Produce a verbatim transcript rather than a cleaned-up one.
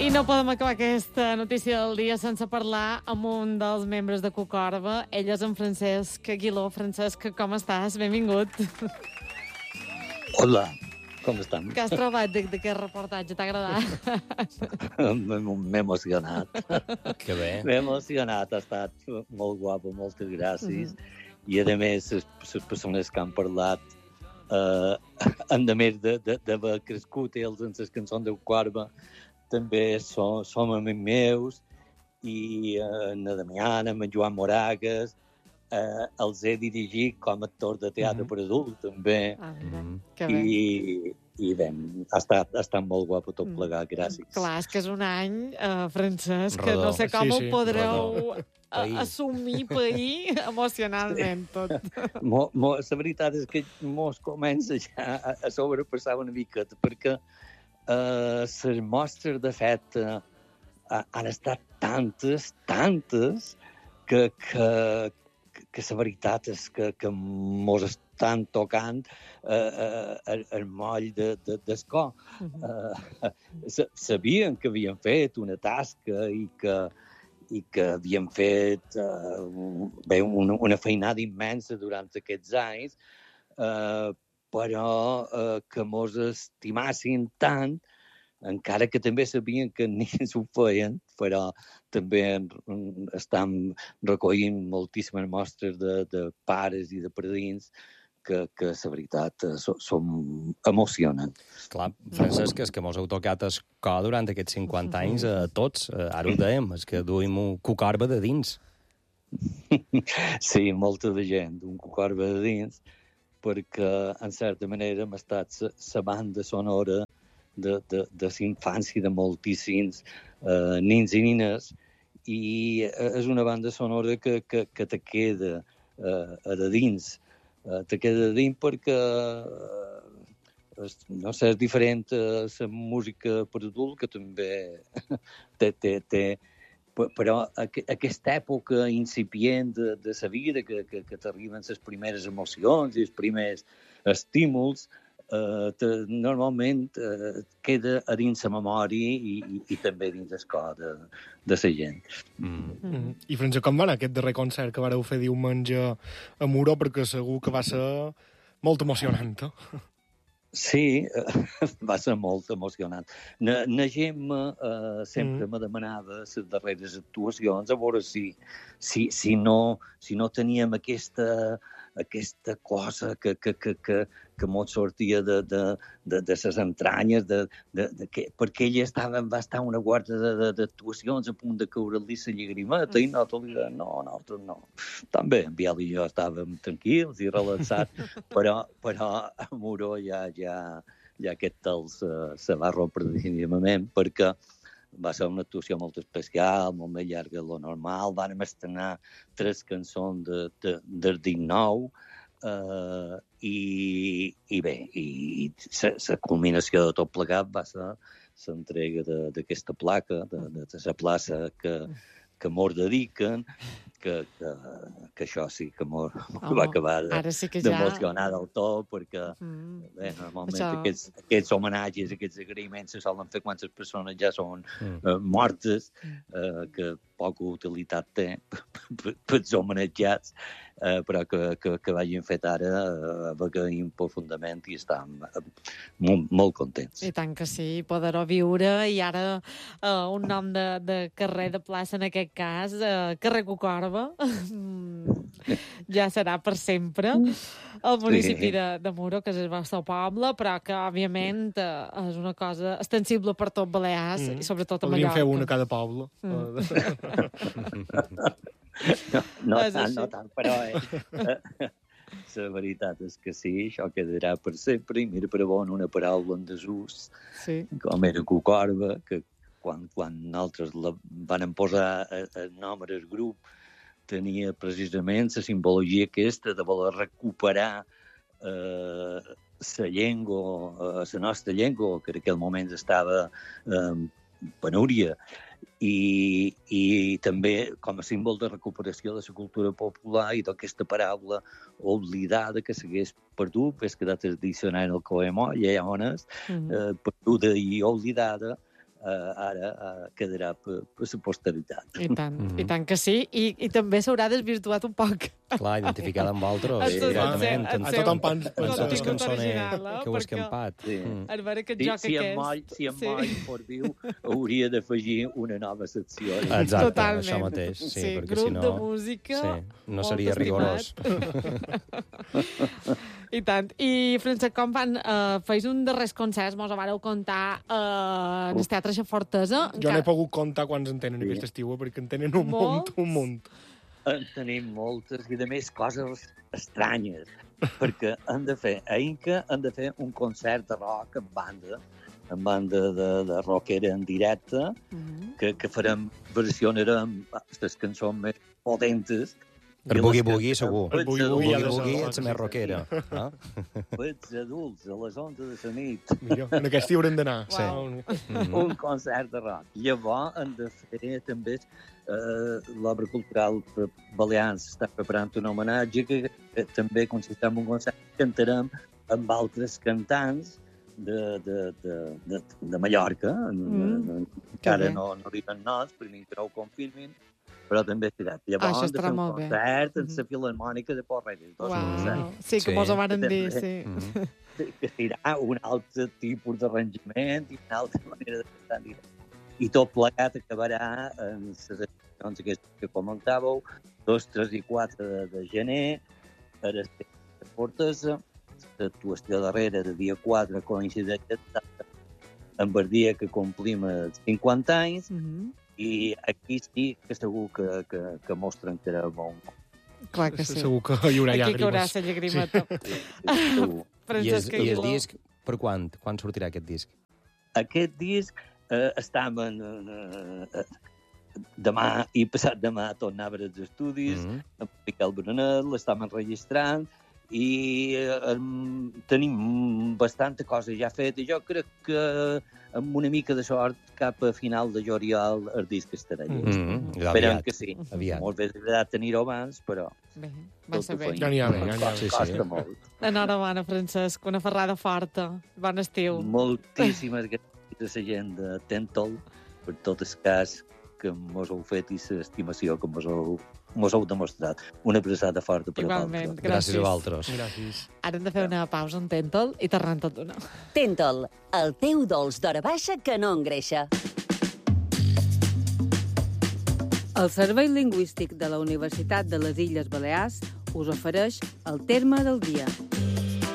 I no podem acabar aquesta notícia del dia sense parlar amb un dels membres de Cucorba. Ell és en Francesc Aguiló. Francesc, com estàs? Benvingut. Hola, com estem? Què has trobat d'aquest reportatge? T'ha agradat? M'he emocionat. Que bé. M'he emocionat, ha estat molt guapo, moltes gràcies. Mm-hmm. I, a més, les persones que han parlat, eh, a més d'haver crescut ells en les cançons de Cucorba, també som, som amics meus, i eh, na Damiana, en Joan Moragas, eh, els he dirigit com a actor de teatre mm-hmm. per adult, també. Ah, mm-hmm. Que bé. I, i bé, ha estat, ha estat molt guapo tot plegat, gràcies. Clar, és que és un any, eh, Francesc, que Rodó. no sé com Sí, ho sí, podreu a, Pair. assumir, pair, emocionalment tot. Mo, mo, la veritat és que mos comença ja a, a sobrepassar una miqueta, perquè Uh, les mostres de fet uh, han estat tantes, tantes, que, que, que la veritat és que, que mos estan tocant uh, uh, el, el moll de, de, del cor. Uh, uh, sabien que havien fet una tasca i que, i que havien fet uh, bé, una, una feinada immensa durant aquests anys, uh, però eh, que mos estimassin tant, encara que també sabien que ni s'ho feien, però també estan recollint moltíssimes mostres de, de pares i de padrins que, que la veritat, so, som emocionant. Clar, Francesc, és que mos heu tocat el cor durant aquests cinquanta anys a tots. Ara ho dèiem, és que duim un Cucorba de dins. Sí, molta de gent, un Cucorba de dins, perquè, en certa manera, hem estat la banda sonora de, de, de la infància de moltíssims eh, nins i nines, i és una banda sonora que, que, que te queda eh, a de dins. Eh, te queda de dins perquè, eh, és, no sé, és diferent a la música per adult, que també té... té, té però aquesta època incipient de, de la vida, que, que, que t'arriben les primeres emocions i els primers estímuls, eh, te, normalment eh, queda a dins la memòria i, i, i també dins el cor de, de la gent. Mm. Mm. I, Francesc, com va anar aquest darrer concert que vareu fer diumenge a Muro? Perquè segur que va ser molt emocionant, eh? Sí, va ser molt emocionant. Na, na Gemma eh, sempre mm. me demanava les darreres actuacions a veure si, si, si, no, si no teníem aquesta, aquesta cosa que, que, que, que, que mos sortia de, de, de, de les entranyes, de, de, de que, perquè ella estava, va estar una guarda d'actuacions a punt de caure-li la llagrimeta, mm. i nosaltres li dèiem, no, nosaltres no. També en Biel i jo estàvem tranquils i relaxats, però, però a Muro ja, ja, ja aquest tal se, se va rompre definitivament, perquè va ser una actuació molt especial, molt més llarga de lo normal. Vam estrenar tres cançons de, de, del dinou, eh, i, i bé, i la culminació de tot plegat va ser l'entrega d'aquesta placa, de, de, de la plaça que, que mos dediquen, que, que, que això sí que mos oh, va acabar de, sí que d'emocionar ja... del tot, perquè mm. bé, normalment això... aquests, aquests homenatges, aquests agraïments se solen fer quan les persones ja són mm. uh, mortes, uh, que poca utilitat té pels homenatjats, uh, però que, que, que vagin fet ara uh, agraïm profundament i estem uh, molt, molt contents. I tant que sí, poder-ho viure, i ara uh, un nom de, de carrer, de plaça en aquest cas, uh, carrer Cucorba, ja serà per sempre el municipi sí. de, de Muro, que és el vostre poble, però que, òbviament, uh, és una cosa extensible per tot Balears, mm. i sobretot a Mallorca. Podríem fer una a cada poble. Mm. no, no tant, no tant, però eh, la veritat és que sí, això quedarà per sempre, i mira per on una paraula en desús, sí. com era Cucorba, que quan, quan nosaltres la van posar el nom al grup, tenia precisament la simbologia aquesta de voler recuperar eh, la llengua, la nostra llengua, que en aquell moment estava eh, penúria, i, i també com a símbol de recuperació de la cultura popular i d'aquesta paraula oblidada que s'hagués perdut, és quedat el diccionari del Coemoll, ja on és, mm-hmm. eh, perduda i oblidada, uh, ara uh, quedarà per, per la posteritat. I tant, Mhm. i tant que sí. I, i també s'haurà desvirtuat un poc. Clar, identificada amb altres, El seu- directament. el En seu- A tothom pans- el en seu totes contingut cançones original, eh? que ho he Perquè- escampat. Sí. Mm. A veure aquest Si, joc si en aquest. moll, si en Sí. moll fos viu, hauria d'afegir una nova secció. Exacte, Totalment. això mateix. Sí, Sí, perquè grup si no... de música Sí, no molt seria rigorós. I tant. I, Francesc, com van? Uh, feis un darrers concerts, mos ho vareu contar uh, en el Teatre Fortesa. Jo n'he pogut comptar quants en tenen Sí. aquest estiu, eh, perquè en tenen un Molts? munt, un munt. En tenim moltes i, a més, coses estranyes, perquè han de fer, a Inca han de fer un concert de rock en banda, en banda de, de rockera en directe, Uh -huh. que, que farem, versionarem les cançons més potentes. Per I Boogie les que- Boogie, segur. Per Boogie El Boogie Boogie ha de ser Boogie rock, ets més rockera. No? Pets adults a les onze de la nit. Mira, en aquest hi haurem d'anar. Sí. Mhm. Un concert de rock. Llavors han de fer també eh, l'obra cultural per Balears està preparant un homenatge que, que també consistirà en un concert que cantarem amb altres cantants de, de, de, de, de Mallorca. Mm. Encara bé. no, no diuen noms, perquè que no ho confirmin, però també serà. Ah, Llavors això han de estarà fer un molt bé. concert en Mhm. la Filharmònica de Porreres. Dos Uau. concerts. Sí, que Sí. mos ho varen dir, També. sí. Mhm. Que serà un altre tipus d'arranjament i una altra manera de cantar. I tot plegat acabarà en les sessions aquestes que comentàveu, dos, tres i quatre de, de gener, a la Fortesa. L'actuació darrere de dia quatre coincideix amb el dia que complim els cinquanta anys, Uh -huh. i aquí sí que segur que, que, que mostren que era bon. Clar que sí. Segur que hi haurà Aquí que haurà llàgrimes. la llagrimeta. Sí, sí, segur. I, el, Francesc I el Aguiló. disc, per quan? Quan sortirà aquest disc? Aquest disc eh, estàvem eh, eh, demà i passat demà tornava als estudis, mm Mhm. -hmm. amb Miquel Berenet, l'estàvem enregistrant i eh, tenim bastanta cosa ja feta. Jo crec que amb una mica de sort cap a final de juliol el disc estarà llest. Mhm. Mm -hmm. Esperem Aviat, que sí. aviat. Molt bé agradat tenir-ho abans, però Bé, va tot ser ho bé. feim. Ja n'hi ha bé, ja n'hi ha bé. Sí, sí. Costa molt. Enhorabona, Francesc. Una ferrada forta. Bon estiu. Moltíssimes gràcies a la gent de Tentol per tot el cas que mos heu fet i l'estimació que mos heu, mos heu demostrat. Una abraçada forta per a Igualment. vosaltres. Gràcies a vosaltres. Gràcies. Ara hem de fer una pausa en Tentol i tornem tot d'una. Tentol, el teu dolç d'hora baixa que no engreixa. El Servei Lingüístic de la Universitat de les Illes Balears us ofereix el terme del dia.